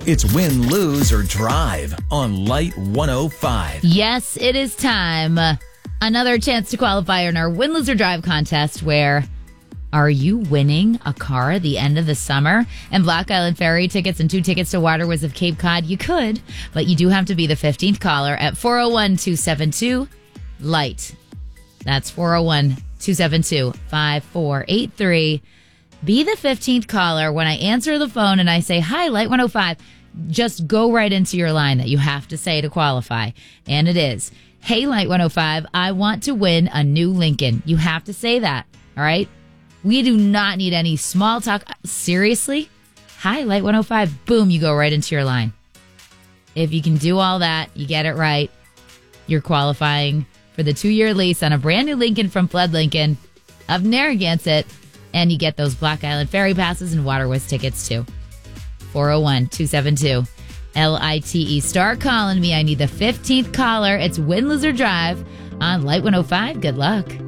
It's Win, Lose, or Drive on Light 105. Yes, it is time. Another chance to qualify in our Win, Lose, or Drive contest where are you winning a car at the end of the summer? And Black Island Ferry tickets and 2 tickets to Waterways of Cape Cod? You could, but you do have to be the 15th caller at 401-272-LIGHT. That's 401-272-5483. Be the 15th caller. When I answer the phone and I say, hi, Light 105, just go right into your line that you have to say to qualify. And it is, hey, Light 105, I want to win a new Lincoln. You have to say that, all right? We do not need any small talk. Seriously? Hi, Light 105. Boom, you go right into your line. If you can do all that, you get it right, you're qualifying for the 2-year lease on a brand new Lincoln from Flood Lincoln of Narragansett. And you get those Black Island Ferry passes and Waterways tickets, too. 401-272-LITE. Start calling me. I need the 15th caller. It's Win, Lose, or Drive on Light 105. Good luck.